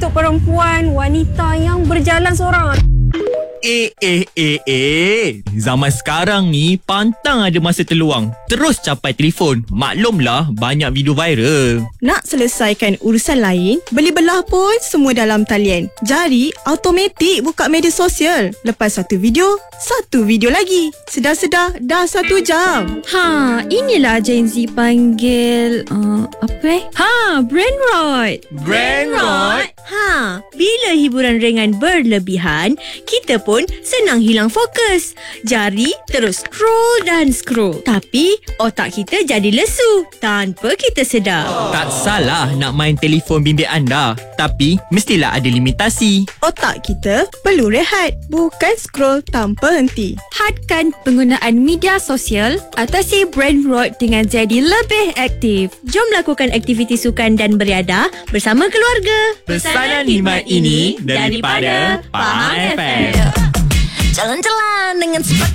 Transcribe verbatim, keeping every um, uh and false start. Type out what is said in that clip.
untuk perempuan, wanita yang berjalan seorang. Eh, eh, eh, eh. Zaman sekarang ni pantang ada masa terluang. Terus capai telefon. Maklumlah banyak video viral. Nak selesaikan urusan lain, beli belah pun semua dalam talian. Jari automatik buka media sosial. Lepas satu video, satu video lagi. Sedar-sedar dah satu jam. Ha, inilah Gen Z panggil uh, apa eh? Ha, brain rot. Brain rot? Ha, bila hiburan ringan berlebihan, kita pun senang hilang fokus. Jari terus scroll dan scroll. Tapi otak kita jadi lesu tanpa kita sedar. Tak salah nak main telefon bimbit anda. Tapi mestilah ada limitasi. Otak kita perlu rehat, bukan scroll tanpa henti. Hadkan penggunaan media sosial, atasi brain rot dengan jadi lebih aktif. Jom lakukan aktiviti sukan dan beriadah bersama keluarga. Pesanan khidmat ini daripada Faham F M. Jalan-jalan dengan